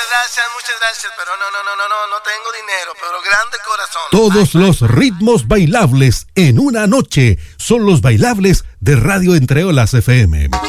muchas gracias, pero no tengo dinero, pero grande corazón. Todos los ritmos bailables en una noche son los bailables de Radio Entre Olas FM.